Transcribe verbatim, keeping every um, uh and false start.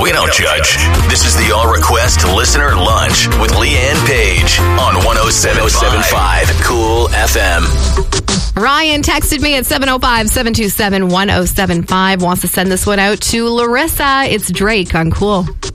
We don't judge. This is the All Request Listener Lunch with Leanne Page on one oh seven point five Cool F M. Ryan texted me at seven oh five, seven two seven, one oh seven five. Wants to send this one out to Larissa. It's Drake on Cool.